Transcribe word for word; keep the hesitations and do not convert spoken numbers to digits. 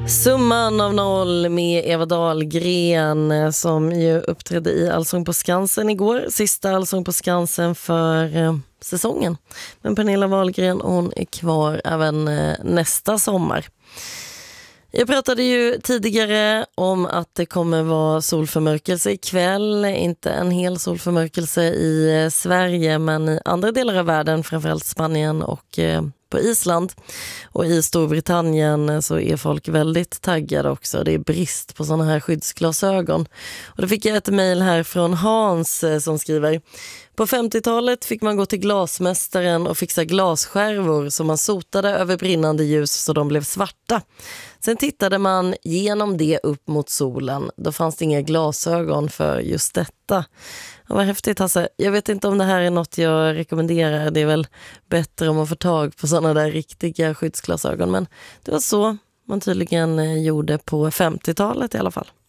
Summan av noll med Eva Dahlgren som ju uppträdde i Allsång på Skansen igår. Sista Allsång på Skansen för eh, säsongen. Men Pernilla Wahlgren, hon är kvar även eh, nästa sommar. Jag pratade ju tidigare om att det kommer vara solförmörkelse ikväll. Inte en hel solförmörkelse i eh, Sverige men i andra delar av världen, framförallt Spanien och eh, på Island. Och i Storbritannien så är folk väldigt taggade också. Det är brist på sådana här skyddsglasögon. Och då fick jag ett mejl här från Hans eh, som skriver: på femtiotalet fick man gå till glasmästaren och fixa glasskärvor som man sotade över brinnande ljus så de blev svarta. Sen tittade man genom det upp mot solen. Då fanns det inga glasögon för just detta. Ja, vad häftigt alltså. Jag vet inte om det här är något jag rekommenderar. Det är väl bättre om man får tag på sådana där riktiga skyddsglasögon. Men det var så man tydligen gjorde på femtiotalet i alla fall.